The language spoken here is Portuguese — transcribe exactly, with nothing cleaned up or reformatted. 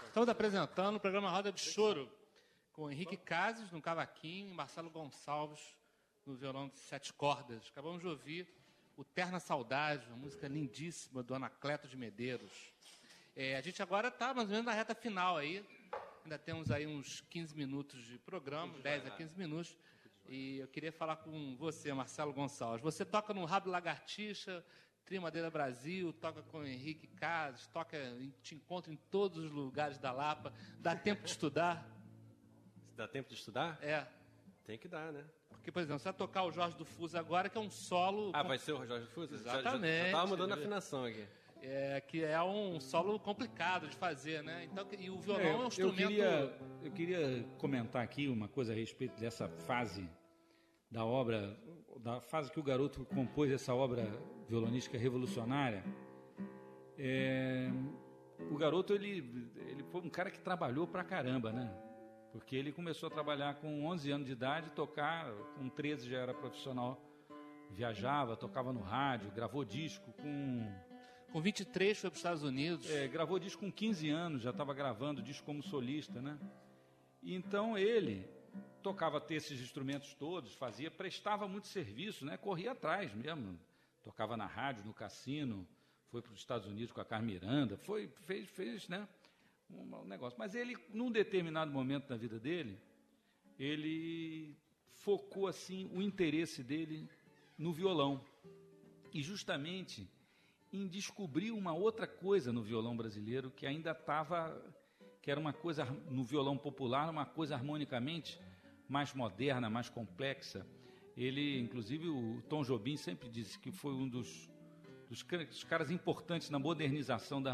Estamos apresentando o programa Roda de Choro com Henrique Cases no cavaquinho e Marcelo Gonçalves no violão de sete cordas. Acabamos de ouvir o Terna Saudade, uma música lindíssima do Anacleto de Medeiros. É, a gente agora está mais ou menos na reta final aí. Ainda temos aí uns quinze minutos de programa, dez a quinze minutos. E eu queria falar com você, Marcelo Gonçalves. Você toca no Rabo Lagartixa, Trio Madeira Brasil, toca com o Henrique Cases, toca, te encontra em todos os lugares da Lapa. Dá tempo de estudar? Dá tempo de estudar? É. Tem que dar, né? Porque, por exemplo, você vai tocar o Jorge do Fuso agora, que é um solo... Ah, vai ser o Jorge do Fuso? Exatamente. Já estava mudando a afinação aqui. É, que é um solo complicado de fazer, né? Então, e o violão é, é um instrumento... Eu queria, eu queria comentar aqui uma coisa a respeito dessa fase da obra, da fase que o garoto compôs essa obra violonística revolucionária. É, o garoto, ele, ele foi um cara que trabalhou pra caramba, né? Porque ele começou a trabalhar com onze anos de idade, tocar, com treze já era profissional, viajava, tocava no rádio, gravou disco com... Com vinte e três foi para os Estados Unidos. É, gravou disco com quinze anos, já estava gravando disco como solista, né? E então ele tocava esses instrumentos todos, fazia, prestava muito serviço, né? Corria atrás mesmo, tocava na rádio, no cassino, foi para os Estados Unidos com a Carmen Miranda, foi, fez, fez, né? Um negócio. Mas ele, num determinado momento da vida dele, ele focou assim o interesse dele no violão. E justamente em descobrir uma outra coisa no violão brasileiro que ainda estava, que era uma coisa no violão popular, uma coisa harmonicamente mais moderna, mais complexa. Ele, inclusive, o Tom Jobim sempre disse que foi um dos, dos, dos caras importantes na modernização da